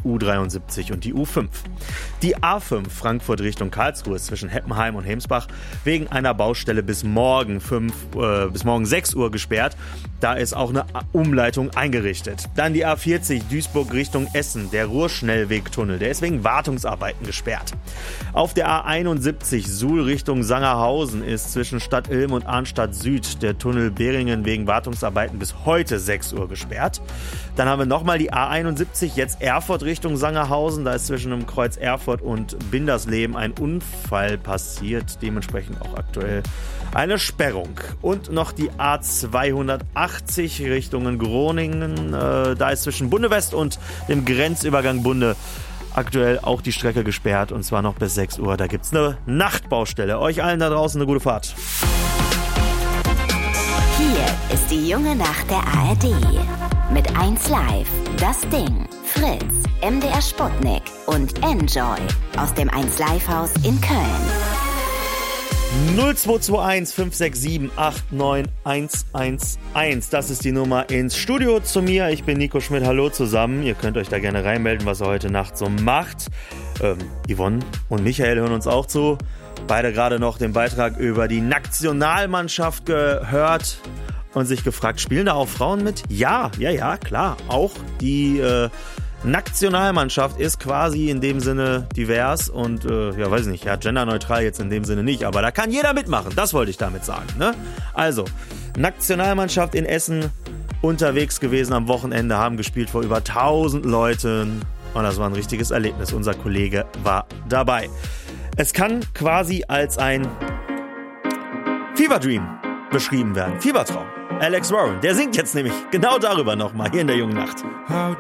U73 und die U5. Die A5 Frankfurt Richtung Karlsruhe ist zwischen Heppenheim und Hemsbach wegen einer Baustelle bis morgen 6 Uhr gesperrt. Da ist auch eine Umleitung eingerichtet. Dann die A40 Duisburg Richtung Essen, der Ruhrschnellwegtunnel, der ist wegen Wartungsarbeiten gesperrt. Auf der A71 Suhl Richtung Sangerhausen ist zwischen Stadt Ilm und Arnstadt Süd der Tunnel Beringen wegen Wartungsarbeiten bis heute 6 Uhr gesperrt. Dann haben wir nochmal die A71, jetzt Erfurt Richtung Sangerhausen. Da ist zwischen dem Kreuz Erfurt und Bindersleben ein Unfall passiert. Dementsprechend auch aktuell eine Sperrung. Und noch die A280 Richtung Groningen. Da ist zwischen Bundewest und dem Grenzübergang Bunde aktuell auch die Strecke gesperrt. Und zwar noch bis 6 Uhr. Da gibt es eine Nachtbaustelle. Euch allen da draußen eine gute Fahrt. Hier ist die junge Nacht der ARD. Mit 1 Live, Das Ding, Fritz, MDR Sputnik und Enjoy aus dem 1 Live Haus in Köln. 0221 567 89111. Das ist die Nummer ins Studio zu mir. Ich bin Nico Schmidt. Hallo zusammen. Ihr könnt euch da gerne reinmelden, was ihr heute Nacht so macht. Yvonne und Michael hören uns auch zu. Beide gerade noch den Beitrag über die Nationalmannschaft gehört und sich gefragt, spielen da auch Frauen mit? Ja, klar. Auch die Nationalmannschaft ist quasi in dem Sinne divers und, genderneutral jetzt in dem Sinne nicht, aber da kann jeder mitmachen, das wollte ich damit sagen, ne? Also, Nationalmannschaft in Essen unterwegs gewesen am Wochenende, haben gespielt vor über 1000 Leuten und das war ein richtiges Erlebnis, unser Kollege war dabei. Es kann quasi als ein Fever Dream beschrieben werden, Fiebertraum. Alex Warren, der singt jetzt nämlich genau darüber nochmal hier in der jungen Nacht. How